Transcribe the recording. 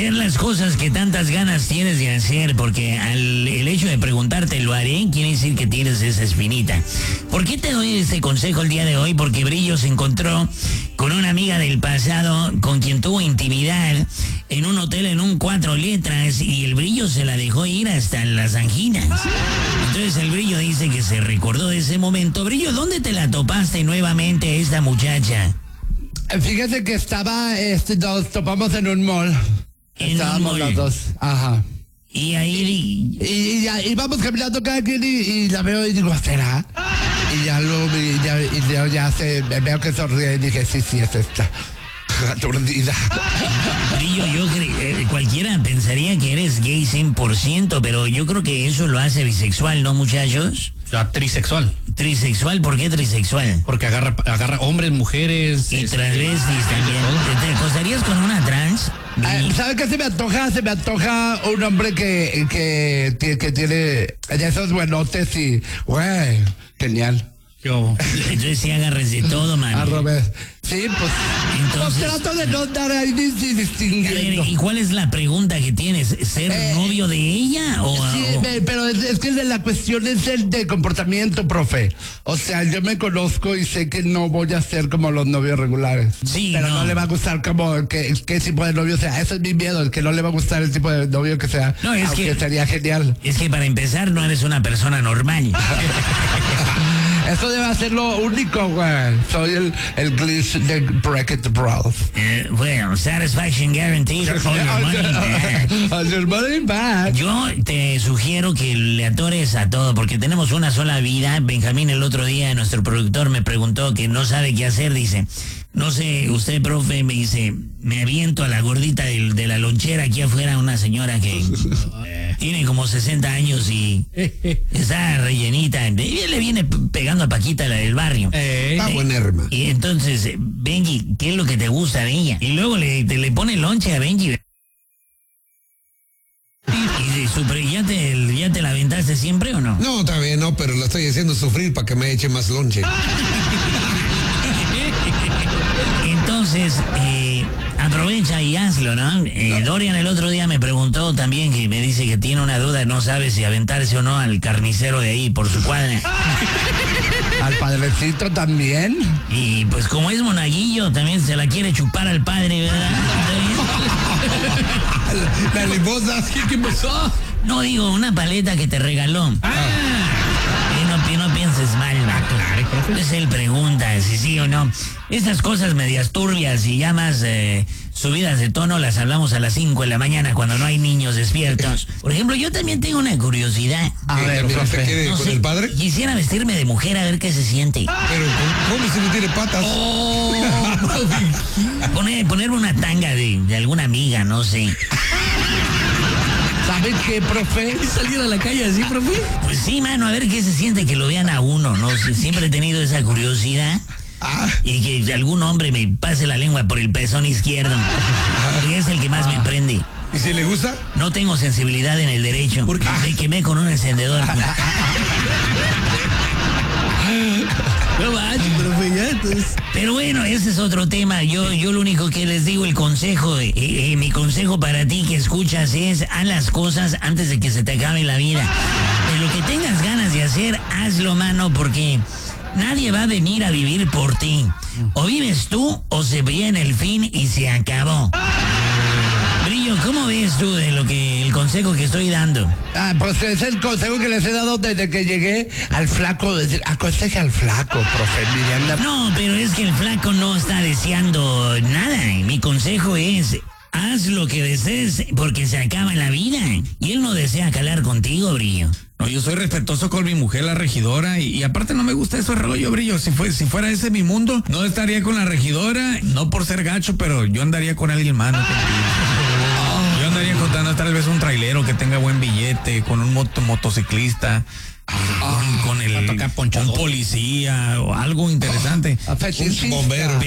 hacer las cosas que tantas ganas tienes de hacer, porque el hecho de preguntarte lo haré quiere decir que tienes esa espinita. ¿Por qué te doy este consejo el día de hoy? Porque Brillo se encontró con una amiga del pasado con quien tuvo intimidad en un hotel en un 4 letras y el Brillo se la dejó ir hasta las anginas. Entonces el Brillo dice que se recordó de ese momento. Brillo, ¿dónde te la topaste nuevamente esta muchacha? Fíjate que nos topamos en un mall. Estábamos los dos, ajá. Y ahí... Y íbamos caminando cada quien y la veo y digo, ¿será? Y ya luego veo que sonríe y dije, sí, es esta. Aturdida. Brillo, cualquiera pensaría que eres gay 100%, pero yo creo que eso lo hace bisexual, ¿no, muchachos? O sea, trisexual. ¿Trisexual? ¿Por qué trisexual? Porque agarra hombres, mujeres... Y transvestis también. ¿Te acostarías con una trans? ¿Sabes qué se me antoja? Se me antoja un hombre que tiene de esos buenotes y... Güey, genial. Yo. Entonces sí agarres de todo, man. Al revés. Sí, pues... Entonces, trato de no dar ahí distinguiendo. ¿Y cuál es la pregunta que tienes? ¿Ser novio de ella? Sí, pero es que la cuestión es el de comportamiento, profe. O sea, yo me conozco y sé que no voy a ser como los novios regulares. Sí, pero no le va a gustar como qué tipo de novio sea. Ese es mi miedo, el que no le va a gustar el tipo de novio que sea. No, es aunque que sería genial. Es que para empezar no eres una persona normal. Eso debe ser lo único, güey. Soy el glitch de Break-It Bros. Bueno, satisfaction guaranteed. All your money back. Yo te sugiero que le atores a todo, porque tenemos una sola vida. Benjamín el otro día, nuestro productor, me preguntó que no sabe qué hacer. Dice, no sé, usted, profe, me dice, me aviento a la gordita de la lonchera aquí afuera, una señora que tiene como 60 años y está rellenita. Y le viene pegando a Paquita, la del barrio. Está buenerma. Y entonces, Benji, ¿qué es lo que te gusta de ella? Y luego le pone lonche a Benji. ¿Y ya te la aventaste siempre o no? No, todavía no, pero la estoy haciendo sufrir para que me eche más lonche. Entonces, aprovecha y hazlo, ¿no? Dorian el otro día me preguntó también, que me dice que tiene una duda, no sabe si aventarse o no al carnicero de ahí por su cuadra. ¿Al padrecito también? Y pues como es monaguillo, también se la quiere chupar al padre, ¿verdad? La limosa, ¿qué pasó? No, digo, una paleta que te regaló. Y no pienses mal. Claro, profe. Entonces él pregunta si sí o no. Estas cosas medias turbias y ya más subidas de tono las hablamos a las 5 de la mañana cuando no hay niños despiertos. Por ejemplo, yo también tengo una curiosidad. A ver, ¿usted quiere No con sé, el padre? quisiera vestirme de mujer a ver qué se siente. Pero, ¿cómo si no tiene patas? Ponerme una tanga de alguna amiga, no sé. ¿Sabes qué, profe? ¿Salir a la calle así, profe? Pues sí, mano, a ver qué se siente que lo vean a uno, ¿no? Siempre he tenido esa curiosidad. Y que algún hombre me pase la lengua por el pezón izquierdo. Porque es el que más me prende. ¿Y si le gusta? No tengo sensibilidad en el derecho. ¿Por qué? Me quemé con un encendedor. No manches, profe, ya entonces. Pero bueno, ese es otro tema. Yo lo único que les digo, el consejo, mi consejo para ti que escuchas es, haz las cosas antes de que se te acabe la vida. De lo que tengas ganas de hacer, hazlo, mano, porque nadie va a venir a vivir por ti. O vives tú o se viene el fin y se acabó. Brillo, ¿cómo ves tú de el consejo que estoy dando? Pues es el consejo que les he dado desde que llegué al flaco. Aconseje al flaco, profe. Miranda. No, pero es que el flaco no está deseando nada. Mi consejo es, haz lo que desees porque se acaba la vida. Y él no desea calar contigo, Brillo. No, yo soy respetuoso con mi mujer, la regidora, y aparte no me gusta eso de rollo, Brillo. Si fuera ese mi mundo, no estaría con la regidora, no por ser gacho, pero yo andaría con alguien más, no contigo. Yo andaría con tal vez un trailero que tenga buen billete, con un motociclista, con un policía o algo interesante. Un bombero.